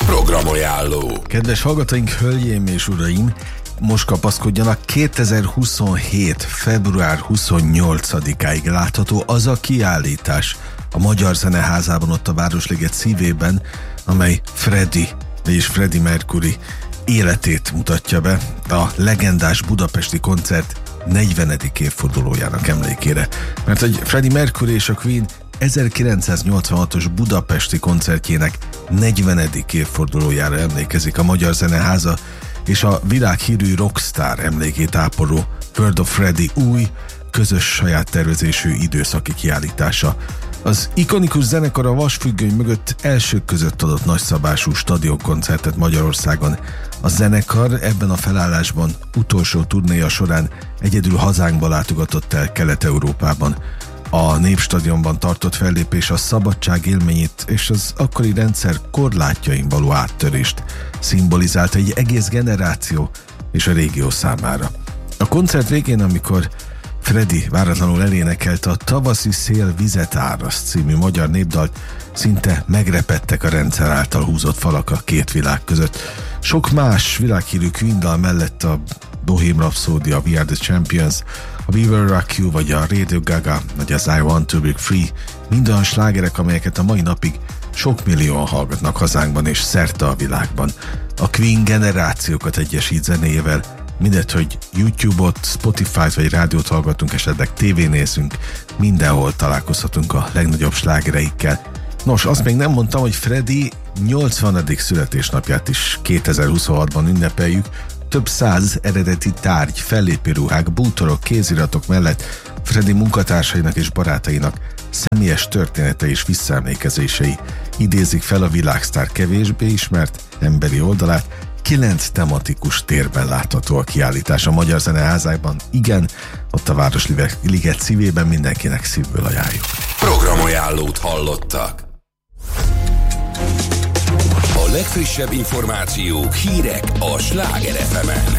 Programajánló. Kedves hallgatóink, hölgyeim és uraim, most kapaszkodjanak, 2027. február 28-áig látható az a kiállítás a Magyar Zeneházában, ott a Városliget szívében, amely Freddie Mercury életét mutatja be a legendás budapesti koncert 40. évfordulójának emlékére. Mert hogy Freddie Mercury és a Queen 1986-os budapesti koncertjének 40. évfordulójára emlékezik a Magyar Zeneháza, és a világhírű rockstar emlékét ápoló World of Freddie új, közös saját tervezésű időszaki kiállítása. Az ikonikus zenekar a vasfüggöny mögött elsők között adott nagyszabású stadionkoncertet Magyarországon. A zenekar ebben a felállásban utolsó turnéja során egyedül hazánkba látogatott el Kelet-Európában. A Népstadionban tartott fellépés a szabadság élményét és az akkori rendszer korlátjain való áttörést szimbolizált egy egész generáció és a régió számára. A koncert végén, amikor Freddie váratlanul elénekelte a Tavaszi szél vizet áraszt című magyar népdalt, szinte megrepedtek a rendszer által húzott falak a két világ között. Sok más világhírű Queen dal mellett a Bohemian Rhapsody, a We Are The Champions, a We Will Rock You, vagy a Radio Gaga, vagy az I Want To Break Free, mind olyan slágerek, amelyeket a mai napig sok millióan hallgatnak hazánkban és szerte a világban. A Queen generációkat egyesít zenéjével, mindegy, hogy YouTube-ot, Spotify-t vagy rádiót hallgatunk, esetleg tévén nézünk, mindenhol találkozhatunk a legnagyobb slágereikkel. Nos, azt még nem mondtam, hogy Freddie 80. születésnapját is 2026-ban ünnepeljük. Több száz eredeti tárgy, fellépőruhák, bútorok, kéziratok mellett Freddie munkatársainak és barátainak személyes története és visszaemlékezései idézik fel a világsztár kevésbé ismert emberi oldalát. 9 tematikus térben látható a kiállítás a Magyar Zeneházában. Igen, ott a Városliget szívében, mindenkinek szívből ajánljuk. Programajánlót hallottak. A legfrissebb információk, hírek a Sláger FM-en.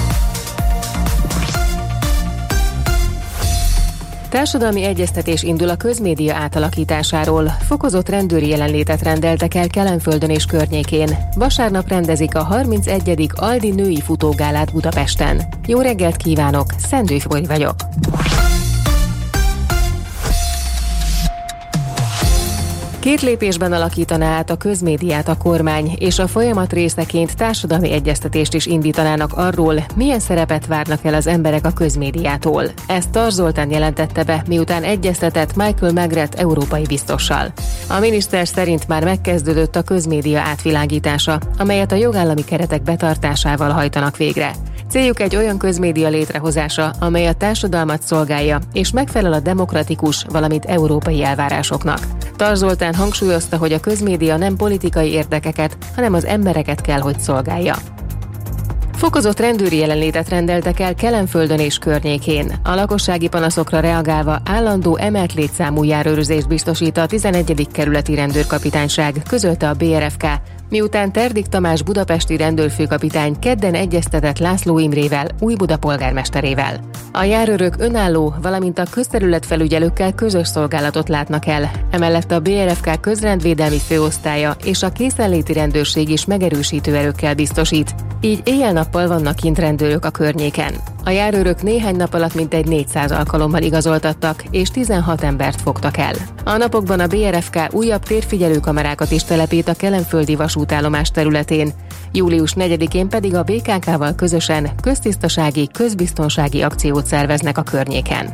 Társadalmi egyeztetés indul a közmédia átalakításáról. Fokozott rendőri jelenlétet rendeltek el Kelenföldön és környékén. Vasárnap rendezik a 31. Aldi női futógálát Budapesten. Jó reggelt kívánok, Szendő Fori vagyok. Két lépésben alakítaná át a közmédiát a kormány, és a folyamat részeként társadalmi egyeztetést is indítanának arról, milyen szerepet várnak el az emberek a közmédiától. Ezt Tarts Zoltán jelentette be, miután egyeztetett Michael Magreth európai biztossal. A miniszter szerint már megkezdődött a közmédia átvilágítása, amelyet a jogállami keretek betartásával hajtanak végre. Céljuk egy olyan közmédia létrehozása, amely a társadalmat szolgálja, és megfelel a demokratikus, valamint európai elvárásoknak. Tarts Zoltán hangsúlyozta, hogy a közmédia nem politikai érdekeket, hanem az embereket kell, hogy szolgálja. Fokozott rendőri jelenlétet rendeltek el Kelenföldön és környékén. A lakossági panaszokra reagálva állandó emelt létszámú járőrözést biztosít a 11. kerületi rendőrkapitányság, közölte a BRFK, miután Terdik Tamás budapesti rendőrfőkapitány kedden egyeztetett László Imrével, Újbuda polgármesterével. A járőrök önálló, valamint a közterületfelügyelőkkel közös szolgálatot látnak el. Emellett a BRFK közrendvédelmi főosztálya és a készenléti rendőrség is megerősítő erőkkel biztosít. Így éjjel-nappal vannak kint rendőrök a környéken. A járőrök néhány nap alatt mintegy 400 alkalommal igazoltattak, és 16 embert fogtak el. A napokban a BRFK újabb térfigyelőkamerákat is telepít a kelenföldi vasútállomás területén. Július 4-én pedig a BKK-val közösen köztisztasági, közbiztonsági akciót szerveznek a környéken.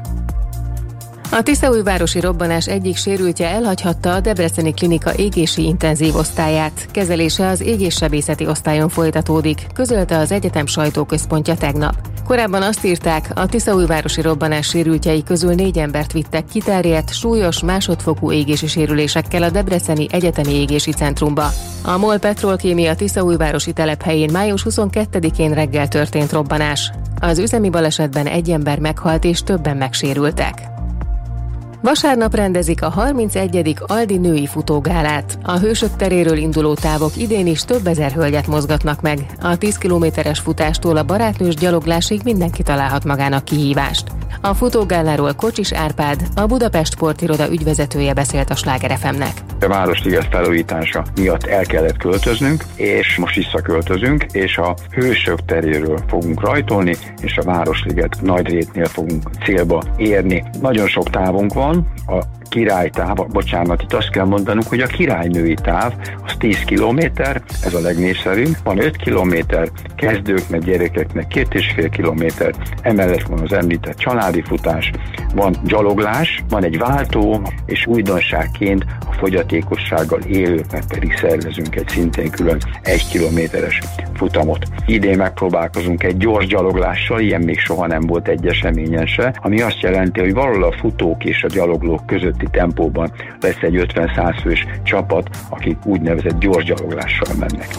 A tiszaújvárosi robbanás egyik sérültje elhagyhatta a debreceni klinika égési intenzív osztályát. Kezelése az égéssebészeti osztályon folytatódik, közölte az egyetem sajtóközpontja tegnap. Korábban azt írták, a tiszaújvárosi robbanás sérültjei közül 4 embert vittek kiterjedt, súlyos, másodfokú égési sérülésekkel a Debreceni Egyetemi Égési Centrumba. A MOL Petrolkémia tiszaújvárosi telephelyén május 22-én reggel történt robbanás. Az üzemi balesetben 1 ember meghalt és többen megsérültek. Vasárnap rendezik a 31. Aldi női futógálát. A Hősök teréről induló távok idén is több ezer hölgyet mozgatnak meg. A 10 kilométeres futástól a barátnős gyaloglásig mindenki találhat magának kihívást. A futógáláról Kocsis Árpád, a Budapest Sportiroda ügyvezetője beszélt a Sláger FM-nek. A Városliget felújítása miatt el kellett költöznünk, és most visszaköltözünk, és a Hősök teréről fogunk rajtolni, és a Városliget Nagyrétnél fogunk célba érni. Nagyon sok távunk van, a királytáv, itt azt kell mondanunk, hogy a királynői táv az 10 kilométer, ez a legnépszerűbb, van 5 kilométer, kezdőknek, gyerekeknek 2,5 kilométer, emellett van az említett családi futás, van gyaloglás, van egy váltó, és újdonságként a fogyatékossággal élőknek pedig szervezünk egy szintén külön 1 kilométeres futamot. Idén megpróbálkozunk egy gyors gyaloglással, ilyen még soha nem volt egy eseményen se, ami azt jelenti, hogy valahol a futók és a gyaloglók közötti tempóban lesz egy 50-100 fős csapat, akik úgynevezett gyors gyaloglással mennek.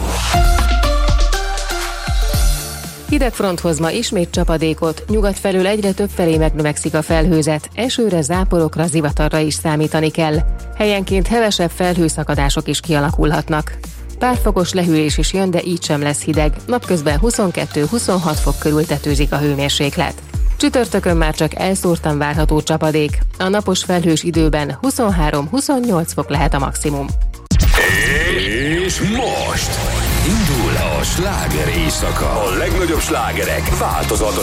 Hidegfront hoz ma ismét csapadékot, nyugat felől egyre több felé megnövekszik a felhőzet, esőre, záporokra, zivatarra is számítani kell. Helyenként hevesebb felhőszakadások is kialakulhatnak. Pár fokos lehűlés is jön, de így sem lesz hideg, napközben 22-26 fok körül tetőzik a hőmérséklet. Csütörtökön már csak elszórtan várható csapadék, a napos felhős időben 23-28 fok lehet a maximum. És most indul a sláger éjszaka. A legnagyobb slágerek változatos